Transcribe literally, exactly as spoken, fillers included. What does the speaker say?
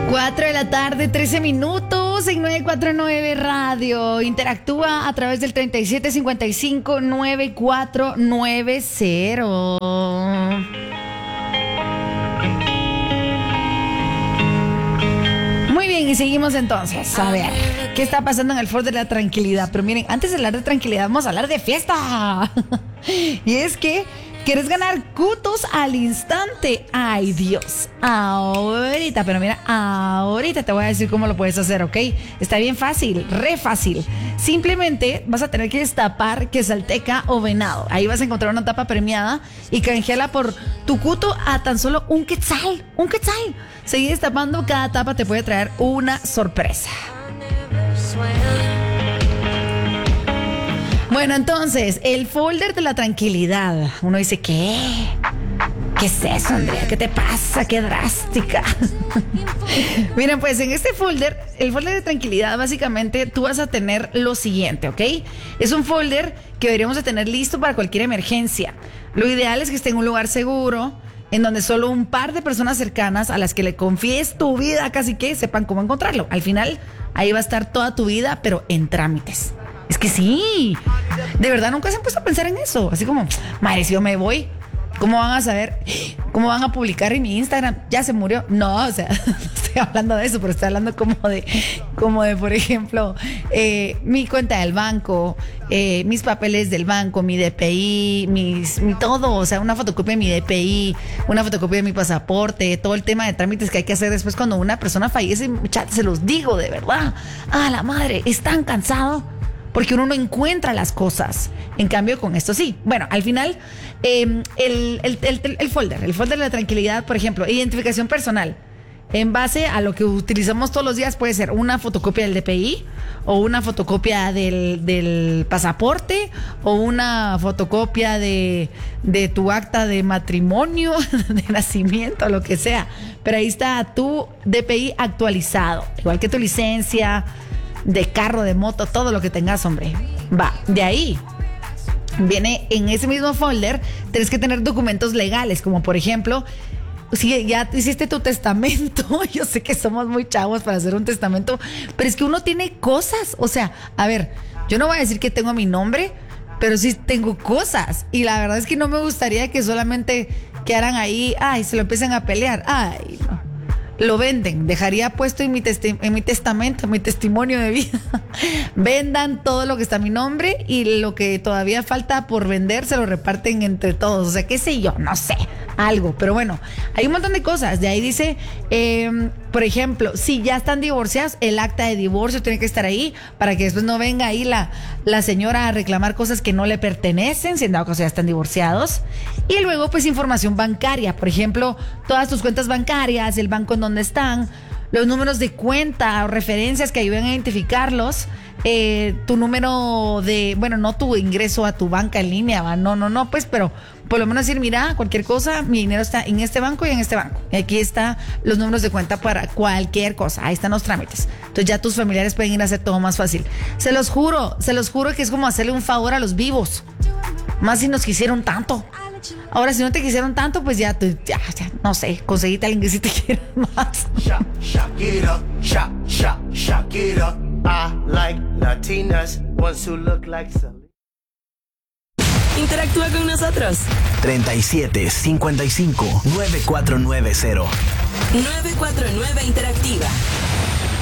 cuatro de la tarde, trece minutos en nueve cuatro nueve Radio. Interactúa a través del treinta y siete cincuenta y cinco, noventa y cuatro noventa. Muy bien, y seguimos entonces. A ver, ¿qué está pasando en el Foro de la Tranquilidad? Pero miren, antes de hablar de tranquilidad, vamos a hablar de fiesta. Y es que ¿quieres ganar cutos al instante? Ay, Dios. Ahorita, pero mira, ahorita te voy a decir cómo lo puedes hacer, ¿ok? Está bien fácil, re fácil. Simplemente vas a tener que destapar quesalteca o venado. Ahí vas a encontrar una tapa premiada y canjeala por tu cuto a tan solo un quetzal. Un quetzal. Seguir destapando, cada tapa te puede traer una sorpresa. Bueno, entonces, el folder de la tranquilidad. Uno dice, ¿qué? ¿Qué es eso, Andrea? ¿Qué te pasa? ¡Qué drástica! Miren, pues en este folder, el folder de tranquilidad, básicamente tú vas a tener lo siguiente, ¿ok? Es un folder que deberíamos de tener listo para cualquier emergencia. Lo ideal es que esté en un lugar seguro, en donde solo un par de personas cercanas a las que le confíes tu vida, casi que sepan cómo encontrarlo. Al final, ahí va a estar toda tu vida, pero en trámites. Es que sí, de verdad nunca se han puesto a pensar en eso. Así como, madre, si yo me voy, ¿cómo van a saber? ¿Cómo van a publicar en mi Instagram? Ya se murió. No, o sea, no estoy hablando de eso, pero estoy hablando como de, como de por ejemplo, eh, mi cuenta del banco, eh, mis papeles del banco, mi D P I, mis, mi todo, o sea, una fotocopia de mi D P I, una fotocopia de mi pasaporte, todo el tema de trámites que hay que hacer después cuando una persona fallece. Muchachos, se los digo de verdad. Ah, la madre, es tan cansado. Porque uno no encuentra las cosas. En cambio, con esto sí. Bueno, al final, eh, el, el, el, el folder, el folder de la tranquilidad, por ejemplo, identificación personal. En base a lo que utilizamos todos los días, puede ser una fotocopia del D P I, o una fotocopia del, del pasaporte, o una fotocopia de, de tu acta de matrimonio, de nacimiento, lo que sea. Pero ahí está tu D P I actualizado, igual que tu licencia de carro, de moto, todo lo que tengas, hombre. Va, de ahí viene en ese mismo folder, tienes que tener documentos legales, como por ejemplo, si ya hiciste tu testamento. Yo sé que somos muy chavos para hacer un testamento, pero es que uno tiene cosas, o sea, a ver, yo no voy a decir que tengo mi nombre, pero sí tengo cosas, y la verdad es que no me gustaría que solamente quedaran ahí, ay, se lo empiezan a pelear, ay, no. Lo venden, dejaría puesto en mi, testi- en mi testamento, en mi testimonio de vida. Vendan todo lo que está a mi nombre y lo que todavía falta por vender se lo reparten entre todos. O sea, qué sé yo, no sé, algo. Pero bueno, hay un montón de cosas. De ahí dice, eh, por ejemplo, si ya están divorciados, el acta de divorcio tiene que estar ahí para que después no venga ahí la, la señora a reclamar cosas que no le pertenecen, si en dado caso ya están divorciados. Y luego, pues, información bancaria. Por ejemplo, todas tus cuentas bancarias, el banco en donde están, los números de cuenta o referencias que ayuden a identificarlos, eh, tu número de, bueno, no tu ingreso a tu banca en línea, ¿va? no, no, no, pues, pero por lo menos decir, mira, cualquier cosa, mi dinero está en este banco y en este banco. Y aquí están los números de cuenta para cualquier cosa, ahí están los trámites. Entonces ya tus familiares pueden ir a hacer todo más fácil. Se los juro, se los juro que es como hacerle un favor a los vivos, más si nos quisieron tanto. Ahora, si no te quisieron tanto, pues ya, ya, ya no sé, conseguiste a alguien que sí te quiera más. Interactúa con nosotros. treinta y siete cincuenta y cinco, noventa y cuatro noventa. nueve cuatro nueve Interactiva.